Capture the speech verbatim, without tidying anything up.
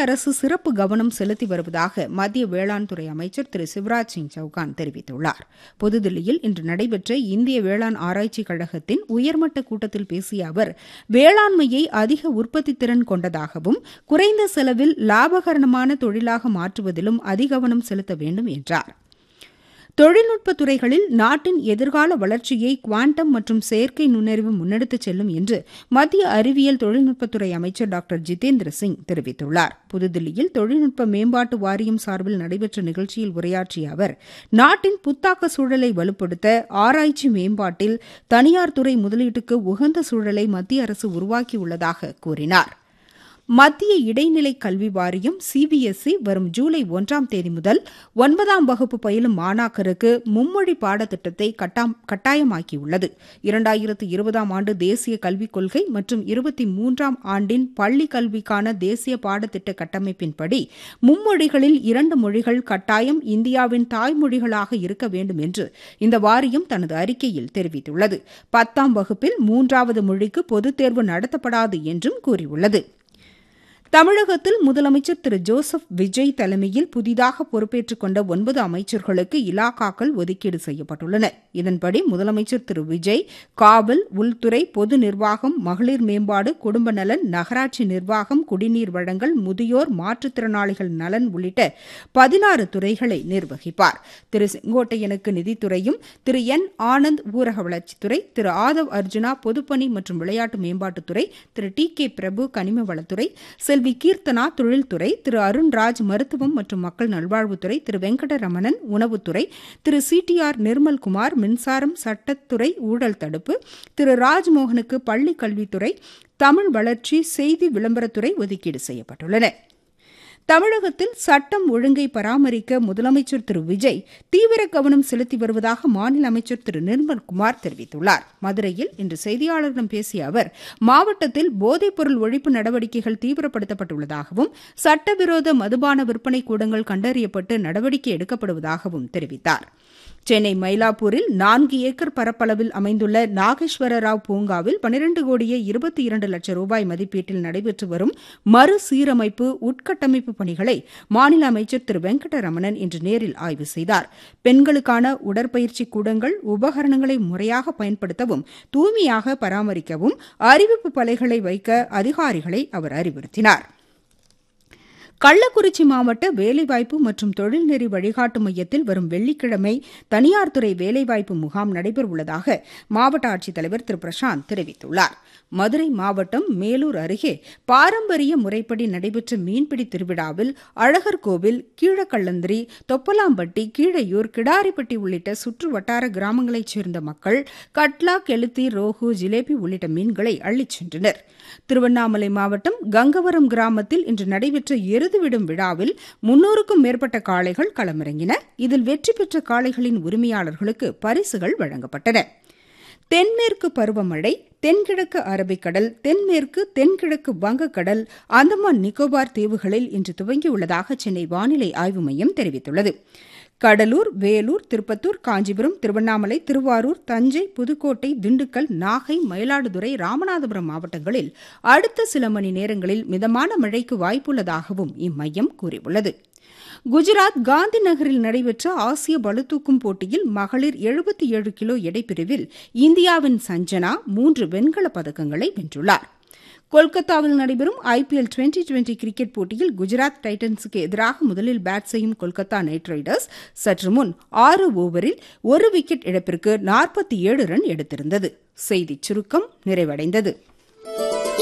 அரசு சிறப்பு கவனம் செலுத்தி வருவதாக மத்திய வேளாண் துறை அமைச்சர் திரு சிவராஜ் சிங் சௌகான் தெரிவித்துள்ளார். புதுதில்லியில் இன்று நடைபெற்ற இந்திய வேளாண் ஆராய்ச்சிக் கழகத்தின் உயர்மட்ட கூட்டத்தில் பேசிய அவர், வேளாண்மையை அதிக உற்பத்தி திறன் கொண்டதாகவும் குறைந்த செலவில் லாபகரமான தொழிலாக மாற்றுவதிலும் அதிகவனம் செலுத்த வேண்டும் என்றார். தொழில்நுட்பத் துறைகளில் நாட்டின் எதிர்கால வளர்ச்சியை குவாண்டம் மற்றும் செயற்கை நுண்ணறிவு முன்னெடுத்துச் செல்லும் என்று மத்திய அறிவியல் தொழில்நுட்பத்துறை அமைச்சர் டாக்டர் ஜிதேந்திர சிங் தெரிவித்துள்ளார். புதுதில்லியில் தொழில்நுட்ப மேம்பாட்டு வாரியம் சார்பில் நடைபெற்ற நிகழ்ச்சியில் உரையாற்றிய அவர், நாட்டின் புத்தாக்க சூழலை வலுப்படுத்த ஆராய்ச்சி மேம்பாட்டில் தனியார் துறை முதலீட்டுக்கு உகந்த சூழலை மத்திய அரசு உருவாக்கியுள்ளதாக கூறினார். மத்திய இடைநிலை கல்வி வாரியம் சிபிஎஸ்இ வரும் ஜூலை ஒன்றாம் தேதி முதல் ஒன்பதாம் வகுப்பு பயிலும் மாணாக்கருக்கு மும்மொழி பாடத்திட்டத்தை கட்டாயமாக்கியுள்ளது. இரண்டாயிரத்து இருபதாம் ஆண்டு தேசிய கல்விக் கொள்கை மற்றும் இருபத்தி மூன்றாம் ஆண்டின் பள்ளி கல்விக்கான தேசிய பாடத்திட்ட கட்டமைப்பின்படி மும்மொழிகளில் இரண்டு மொழிகள் கட்டாயம் இந்தியாவின் தாய்மொழிகளாக இருக்க வேண்டும் என்று இந்த வாரியம் தனது அறிக்கையில் தெரிவித்துள்ளது. பத்தாம் வகுப்பில் மூன்றாவது மொழிக்கு பொதுத் தேர்வு நடத்தப்படாது என்றும் கூறியுள்ளது. தமிழகத்தில் முதலமைச்சர் திரு ஜோசப் விஜய் தலைமையில் புதிதாக பொறுப்பேற்றுக் கொண்ட ஒன்பது அமைச்சர்களுக்கு இலாக்காக்கள் ஒதுக்கீடு செய்யப்பட்டுள்ளன. இதன்படி முதலமைச்சர் திரு விஜய் காவல், உள்துறை, பொது நிர்வாகம், மகளிர் மேம்பாடு, குடும்ப நலன், நகராட்சி நிர்வாகம், குடிநீர் வழங்கல், முதியோர், மாற்றுத்திறனாளிகள் நலன் உள்ளிட்ட பதினாறு துறைகளை நிர்வகிப்பார். திரு செங்கோட்டையனுக்கு நிதித்துறையும், திரு என் ஆனந்த் ஊரக வளர்ச்சித்துறை, திரு ஆதவ் அர்ஜுனா பொதுப்பணி மற்றும் விளையாட்டு மேம்பாட்டுத்துறை, திரு டி கே பிரபு கனிம வளத்துறை, செல்வி கீர்த்தனா தொழில்துறை, திரு அருண்ராஜ் மருத்துவம் மற்றும் மக்கள் நல்வாழ்வுத்துறை, திரு வெங்கடரமணன் உணவுத்துறை, திரு சி டி ஆர் நிர்மல்குமார் மின்சாரம், சட்டத்துறை, ஊழல் தடுப்பு, திரு ராஜ்மோகனுக்கு பள்ளிக் கல்வித்துறை, தமிழ் வளர்ச்சி, செய்தி விளம்பரத்துறை ஒதுக்கீடு செய்யப்பட்டுள்ளன. தமிழகத்தில் சட்டம் ஒழுங்கை பராமரிக்க முதலமைச்சர் திரு விஜய் தீவிர கவனம் செலுத்தி வருவதாக மாநில அமைச்சர் திரு நிர்மல்குமார் தெரிவித்துள்ளார். மதுரையில் இன்று செய்தியாளர்களிடம் பேசிய அவர், மாவட்டத்தில் போதைப்பொருள் ஒழிப்பு நடவடிக்கைகள் தீவிரப்படுத்தப்பட்டுள்ளதாகவும் சட்டவிரோத மதுபான விற்பனை கூடங்கள் கண்டறியப்பட்டு நடவடிக்கை எடுக்கப்படுவதாகவும் தெரிவித்தார். சென்னை மயிலாப்பூரில் நான்கு ஏக்கர் பரப்பளவில் அமைந்துள்ள நாகேஸ்வரராவ் பூங்காவில் பனிரண்டு கோடியே இருபத்தி இரண்டு லட்சம் ரூபாய் மதிப்பீட்டில் நடைபெற்று வரும் மறுசீரமைப்பு உட்கட்டமைப்பு பணிகளை மாநில அமைச்சர் திரு வெங்கடரமணன் இன்று நேரில் ஆய்வு செய்தார். பெண்களுக்கான உடற்பயிற்சி கூடங்கள், உபகரணங்களை முறையாக பயன்படுத்தவும் தூய்மையாக பராமரிக்கவும் அறிவிப்பு பலைகளை வைக்க அதிகாரிகளை அவர் அறிவுறுத்தினார். கள்ளக்குறிச்சி மாவட்ட வேலைவாய்ப்பு மற்றும் தொழில்நெறி வழிகாட்டு மையத்தில் வரும் வெள்ளிக்கிழமை தனியார் துறை வேலைவாய்ப்பு முகாம் நடைபெறவுள்ளதாக மாவட்ட ஆட்சித்தலைவர் திரு பிரசாந்த் தெரிவித்துள்ளார். மதுரை மாவட்டம் மேலூர் அருகே பாரம்பரிய முறைப்படி நடைபெற்ற மீன்பிடி திருவிழாவில் அழகர்கோவில், கீழக்கள்ளந்திரி, தொப்பலாம்பட்டி, கீழையூர், கிடாரிப்பட்டி உள்ளிட்ட சுற்று வட்டார கிராமங்களைச் சேர்ந்த மக்கள் கட்லா, கெளுத்தி, ரோகு, ஜிலேபி உள்ளிட்ட மீன்களை அள்ளிச் சென்றனர். திருவண்ணாமலை மாவட்டம் கங்கவரம் கிராமத்தில் இன்று நடைபெற்ற எருதுவிடும் விழாவில் முன்னூறுக்கும் மேற்பட்ட காளைகள் களமிறங்கின. இதில் வெற்றி பெற்ற காளைகளின் உரிமையாளர்களுக்கு பரிசுகள் வழங்கப்பட்டன. தென்மேற்கு பருவமழை, தென்கிழக்கு அரபிக்கடல், தென்மேற்கு தென்கிழக்கு வங்கக்கடல், அந்தமான் நிக்கோபார் தீவுகளில் இன்று துவங்கியுள்ளதாக சென்னை வானிலை ஆய்வு மையம் தெரிவித்துள்ளது. கடலூர், வேலூர், திருப்பத்தூர், காஞ்சிபுரம், திருவண்ணாமலை, திருவாரூர், தஞ்சை, புதுக்கோட்டை, திண்டுக்கல், நாகை, மயிலாடுதுறை, ராமநாதபுரம் மாவட்டங்களில் அடுத்த சில மணி நேரங்களில் மிதமான மழைக்கு வாய்ப்புள்ளதாகவும் இம்மையம் கூறியுள்ளது. குஜராத் காந்தி நகரில் நடைபெற்ற ஆசிய பளுதூக்கும் போட்டியில் மகளிர் எழுபத்தி ஏழு கிலோ எடைப்பிரிவில் இந்தியாவின் சஞ்சனா மூன்று வெண்கலப் பதக்கங்களை வென்றுள்ளார். கொல்கத்தாவில் நடைபெறும் ஐபிஎல் டுவெண்டி டுவெண்டி கிரிக்கெட் போட்டியில் குஜராத் டைட்டன்ஸுக்கு எதிராக முதலில் பேட் செய்யும் கொல்கத்தா நைட் ரைடர்ஸ் சற்று முன் ஆறு ஓவரில் ஒரு விக்கெட் இழப்பிற்கு நாற்பத்தி ஏழு ரன் எடுத்திருந்தது. செய்திச் சுருக்கம் நிறைவடைந்தது.